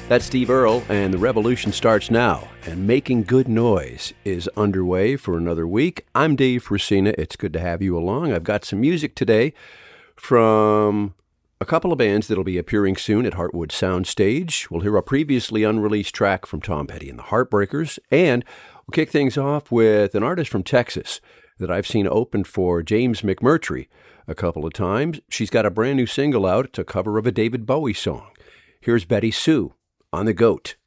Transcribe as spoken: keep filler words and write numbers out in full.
That's Steve Earle, and the revolution starts now. And Making Good Noise is underway for another week. I'm Dave Frisina. It's good to have you along. I've got some music today from a couple of bands that'll be appearing soon at Heartwood Soundstage. We'll hear a previously unreleased track from Tom Petty and the Heartbreakers, and we'll kick things off with an artist from Texas that I've seen open for James McMurtry a couple of times. She's got a brand new single out. It's a cover of a David Bowie song. Here's Betty Sue on The Goat.